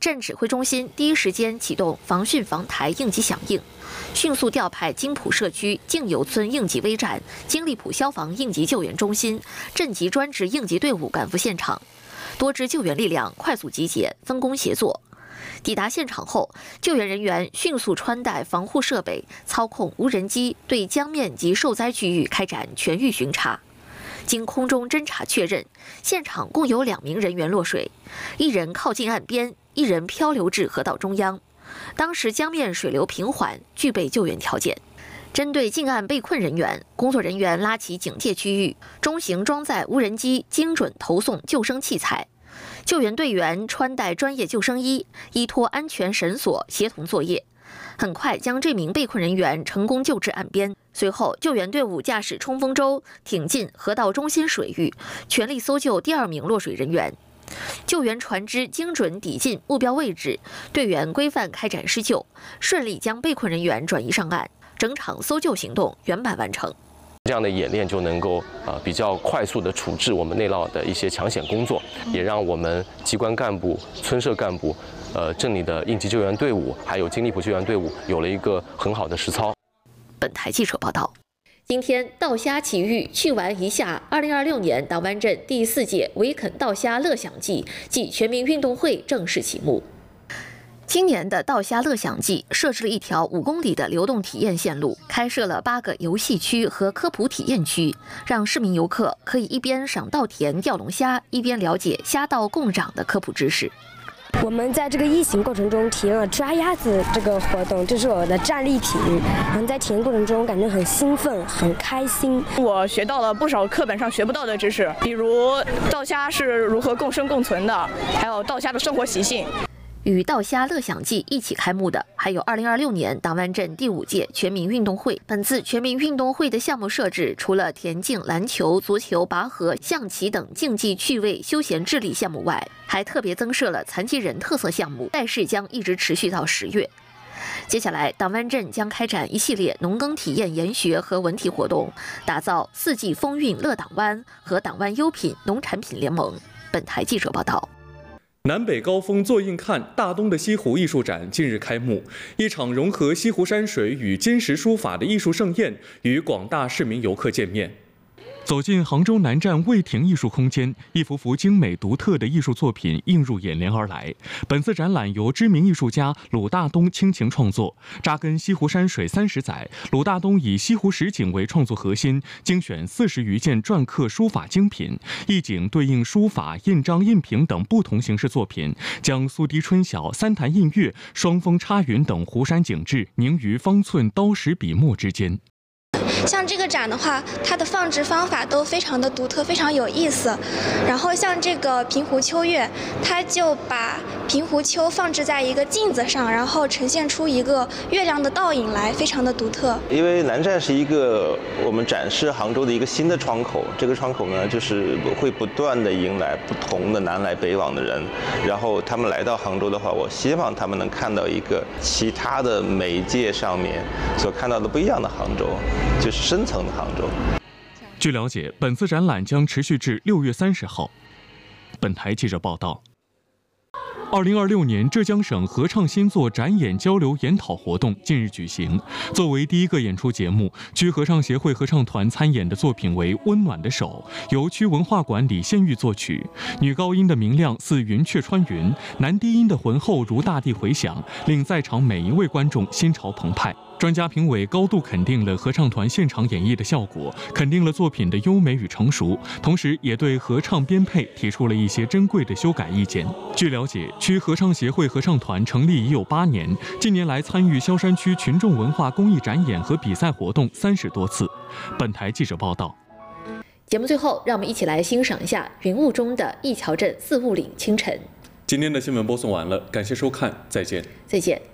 镇指挥中心第一时间启动防汛防台应急响应，迅速调派金浦社区静游村应急危站、金利浦消防应急救援中心、镇级专职应急队伍赶赴现场，多支救援力量快速集结，分工协作。抵达现场后，救援人员迅速穿戴防护设备，操控无人机对江面及受灾区域开展全域巡查。经空中侦察确认，现场共有2名人员落水，1人靠近岸边，1人漂流至河道中央。当时江面水流平缓，具备救援条件。针对近岸被困人员，工作人员拉起警戒区域，中型装载无人机精准投送救生器材。救援队员穿戴专业救生衣，依托安全绳索协同作业，很快将这名被困人员成功救至岸边。随后，救援队伍驾驶冲锋舟挺进河道中心水域，全力搜救第2名落水人员。救援船只精准抵近目标位置，队员规范开展施救，顺利将被困人员转移上岸，整场搜救行动圆满完成。 这样的演练就能够比较快速地处置我们内涝的一些抢险工作，也让我们机关干部、村社干部、镇里的应急救援队伍，还有金利浦救援队伍有了一个很好的实操。 本台记者报道。今天，稻虾奇遇去玩一下2026年党湾镇第4届围垦稻虾乐享季暨全民运动会正式启幕。今年的稻虾乐享季设置了一条5公里的流动体验线路，开设了8个游戏区和科普体验区，让市民游客可以一边赏稻田钓龙虾，一边了解虾稻共长的科普知识。 我们在这个疫情过程中体验了抓鸭子这个活动，这是我的战利品。然后在体验过程中感觉很兴奋，很开心。 我学到了不少课本上学不到的知识，比如稻虾是如何共生共存的，还有稻虾的生活习性。 与稻虾乐享季一起开幕的，还有2026年党湾镇第5届全民运动会。本次全民运动会的项目设置，除了田径、篮球、足球、拔河、象棋等竞技趣味休闲智力项目外，还特别增设了残疾人特色项目，赛事将一直持续到10月。接下来，党湾镇将开展一系列农耕体验研学和文体活动，打造4季风韵乐党湾和党湾优品农产品联盟。本台记者报道。 南北高峰坐印看大东的西湖艺术展近日开幕，一场融合西湖山水与金石书法的艺术盛宴与广大市民游客见面。走进杭州南站魏亭艺术空间，一幅幅精美独特的艺术作品映入眼帘而来。本次展览由知名艺术家鲁大东倾情创作，扎根西湖山水30载，鲁大东以西湖实景为创作核心，精选40余件篆刻书法精品，一景对应书法、印章、印屏等不同形式作品，将苏堤春晓、三潭印月、双峰插云等湖山景致凝于方寸刀石笔墨之间。 像这个展的话，它的放置方法都非常的独特，非常有意思。然后像这个平湖秋月，它就把平湖秋放置在一个镜子上，然后呈现出一个月亮的倒影来，非常的独特。 因为南站是一个我们展示杭州的一个新的窗口，这个窗口呢，就是会不断的迎来不同的南来北往的人，然后他们来到杭州的话，我希望他们能看到一个其他的媒介上面所看到的不一样的杭州，就是深层的杭州。 据了解，本次展览将持续至6月30号。本台记者报道。2026年浙江省合唱新作展演交流研讨活动近日举行。作为第一个演出节目，区合唱协会合唱团参演的作品为《温暖的手》，由区文化馆李献玉作曲。女高音的明亮似云雀穿云，男低音的浑厚如大地回响，令在场每一位观众心潮澎湃。专家评委高度肯定了合唱团现场演绎的效果，肯定了作品的优美与成熟，同时也对合唱编配提出了一些珍贵的修改意见。据了解，区合唱协会合唱团成立已有8年，近年来参与萧山区群众文化公益展演和比赛活动30多次。本台记者报道。 节目最后，让我们一起来欣赏一下云雾中的一桥镇四雾岭清晨。 今天的新闻播送完了，感谢收看，再见。 再见。